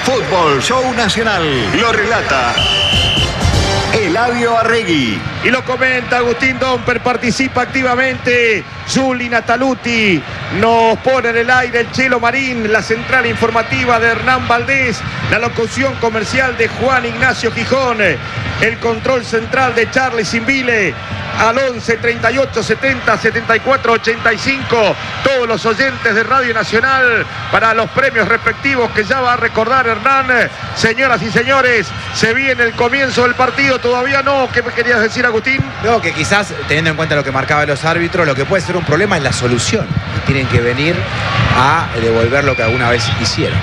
Fútbol Show Nacional. Lo relata Eladio Arregui. Y lo comenta Agustín Domper, participa activamente Juli Nataluti, nos pone en el aire el Chelo Marín, la central informativa de Hernán Valdés, la locución comercial de Juan Ignacio Gijón, el control central de Charles Simbile, al 11 38 70 74 85, todos los oyentes de Radio Nacional para los premios respectivos que ya va a recordar Hernán. Señoras y señores, se viene el comienzo del partido, todavía no. ¿Qué me querías decir, Agustín? No, que quizás teniendo en cuenta lo que marcaban los árbitros, lo que puede ser un problema es la solución. Tienen que venir a devolver lo que alguna vez hicieron.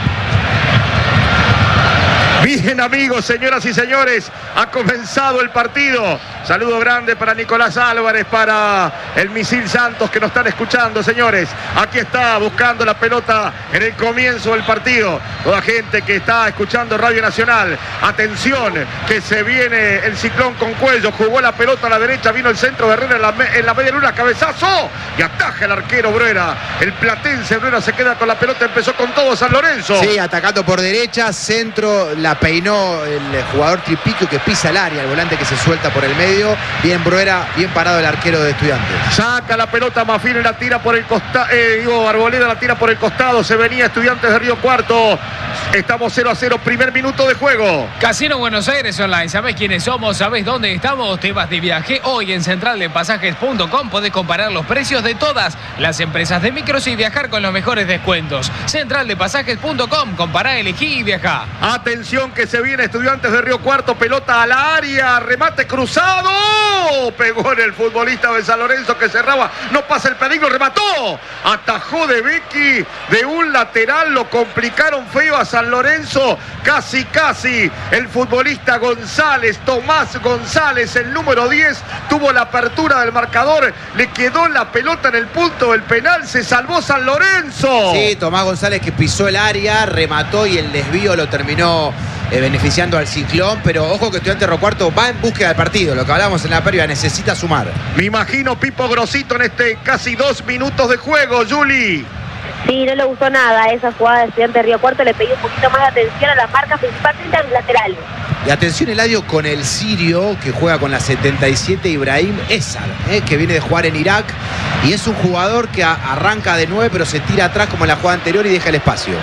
Bien, amigos, señoras y señores, ha comenzado el partido. Saludo grande para Nicolás Álvarez, para el Misil Santos que nos están escuchando, señores. Aquí está buscando la pelota en el comienzo del partido. Toda gente que está escuchando Radio Nacional. Atención, que se viene el ciclón con Cuello. Jugó la pelota a la derecha, vino el centro de Herrera en la media luna, cabezazo. Y ataja el arquero Bruera. El platense Bruera se queda con la pelota, empezó con todo San Lorenzo. Sí, atacando por derecha, centro, la peinó el jugador Tripiquio que pisa el área, el volante que se suelta por el medio. Bien Bruera, bien parado el arquero de Estudiantes. Saca la pelota Mafini, la tira por el costado, Arboleda la tira por el costado, se venía Estudiantes de Río Cuarto. Estamos 0-0, primer minuto de juego. Casino Buenos Aires Online, ¿sabés quiénes somos? ¿Sabés dónde estamos? Te vas de viaje. Hoy en centraldepasajes.com podés comparar los precios de todas las empresas de micros y viajar con los mejores descuentos. Centraldepasajes.com, compará, elegí y viajá. Atención que se viene Estudiantes de Río Cuarto, pelota a la área, remate cruzado. Pegó en el futbolista de San Lorenzo que cerraba, no pasa el peligro, remató. Atajó de Becky de un lateral, lo complicaron feo a San Lorenzo. Casi el futbolista González, Tomás González, el número 10, tuvo la apertura del marcador, le quedó la pelota en el punto del penal, se salvó San Lorenzo. Sí, Tomás González que pisó el área, remató y el desvío lo terminó beneficiando al Ciclón, pero ojo que Estudiantes de Río Cuarto va en búsqueda del partido, lo que hablábamos en la previa, necesita sumar. Me imagino Pipo Grosito en este casi 2 minutos de juego, Juli. Sí, no le gustó nada esa jugada de Estudiantes de Río Cuarto, le pedí un poquito más de atención a las marcas, principalmente a los laterales. Y atención, Eladio, con el sirio que juega con la 77, Ibrahim Essar, que viene de jugar en Irak, y es un jugador que arranca de 9 pero se tira atrás como en la jugada anterior y deja el espacio.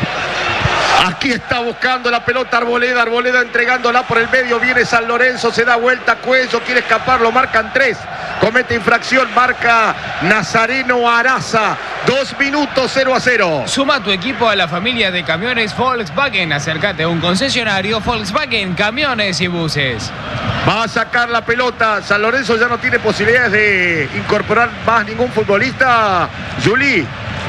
Aquí está buscando la pelota Arboleda entregándola por el medio, viene San Lorenzo, se da vuelta, Cuello, quiere escapar, lo marcan 3, comete infracción, marca Nazareno Araza, 2 minutos, 0-0. Suma tu equipo a la familia de camiones Volkswagen, acércate a un concesionario Volkswagen, camiones y buses. Va a sacar la pelota, San Lorenzo ya no tiene posibilidades de incorporar más ningún futbolista, Juli.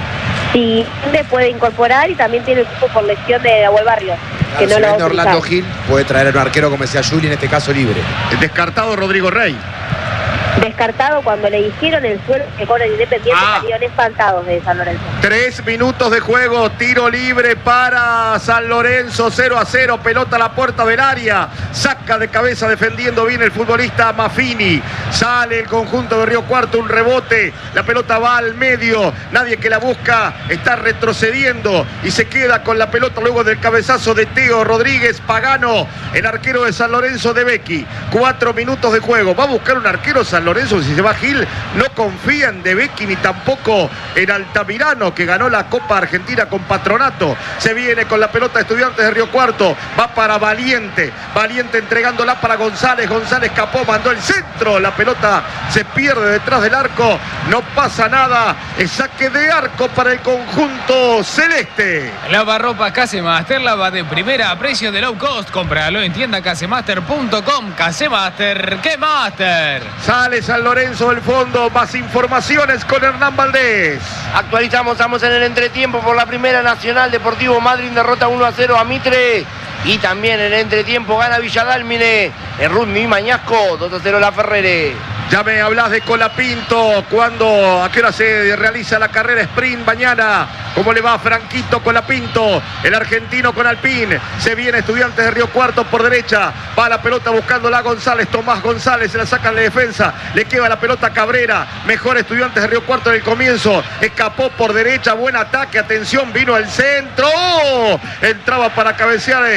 Sí, puede incorporar y también tiene equipo por lesión de Nahuel Barrios. Que no lo Orlando Gil puede traer a un arquero como decía Juli, en este caso libre. El descartado Rodrigo Rey. Descartado cuando le dijeron el suelo que con el Independiente salieron espantados de San Lorenzo. 3 minutos de juego, tiro libre para San Lorenzo, 0-0, pelota a la puerta del área, saca de cabeza defendiendo bien el futbolista Mafini, sale el conjunto de Río Cuarto, un rebote, la pelota va al medio, nadie que la busca, está retrocediendo y se queda con la pelota luego del cabezazo de Teo Rodríguez Pagano, el arquero de San Lorenzo de Becky. 4 minutos de juego, va a buscar un arquero San Lorenzo, si se va Gil, no confía en De Becky ni tampoco en Altamirano, que ganó la Copa Argentina con Patronato. Se viene con la pelota de Estudiantes de Río Cuarto, va para Valiente entregándola para González escapó, mandó el centro, la pelota se pierde detrás del arco, no pasa nada, es saque de arco para el conjunto celeste. Lavarropas Casemaster, lava de primera a precio de low cost, cómpralo en tienda casemaster.com. Casemaster, ¿qué master? Sale San Lorenzo del fondo, más informaciones con Hernán Valdés. Actualizamos, estamos en el entretiempo por la Primera Nacional. Deportivo Madryn derrota 1-0 a Mitre. Y también en el entretiempo gana Villadálmine en Rudmi Mañasco, 2-0 La Ferrere. Ya me hablas de Colapinto, ¿a qué hora se realiza la carrera sprint mañana? ¿Cómo le va a Franquito Colapinto? El argentino con Alpine. Se viene Estudiantes de Río Cuarto por derecha. Va la pelota buscándola González. Tomás González se la saca en la defensa. Le queda la pelota a Cabrera. Mejor Estudiantes de Río Cuarto en el comienzo. Escapó por derecha. Buen ataque. Atención, vino el centro. Entraba para cabecear